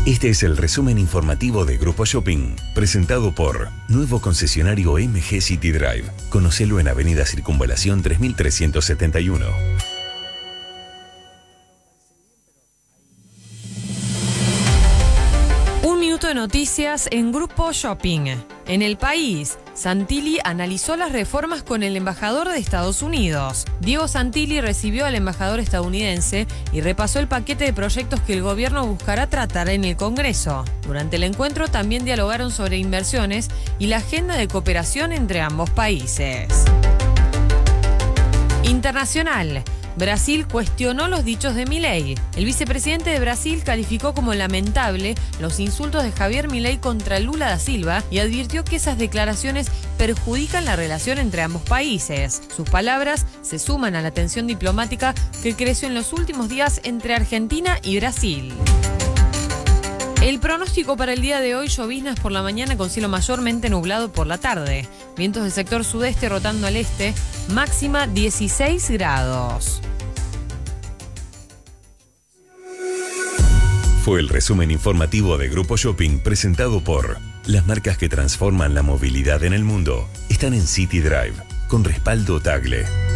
Este es el resumen informativo de Grupo Shopping, presentado por Nuevo Concesionario MG City Drive. Conocelo en Avenida Circunvalación 3371. Un minuto de noticias en Grupo Shopping. En el país, Santilli analizó las reformas con el embajador de Estados Unidos. Diego Santilli recibió al embajador estadounidense y repasó el paquete de proyectos que el gobierno buscará tratar en el Congreso. Durante el encuentro también dialogaron sobre inversiones y la agenda de cooperación entre ambos países. Internacional. Brasil cuestionó los dichos de Milei. El vicepresidente de Brasil calificó como lamentable los insultos de Javier Milei contra Lula da Silva y advirtió que esas declaraciones perjudican la relación entre ambos países. Sus palabras se suman a la tensión diplomática que creció en los últimos días entre Argentina y Brasil. El pronóstico para el día de hoy: lloviznas por la mañana con cielo mayormente nublado por la tarde. Vientos del sector sudeste rotando al este, máxima 16 grados. Fue el resumen informativo de Grupo Shopping presentado por las marcas que transforman la movilidad en el mundo. Están en City Drive, con respaldo Tagle.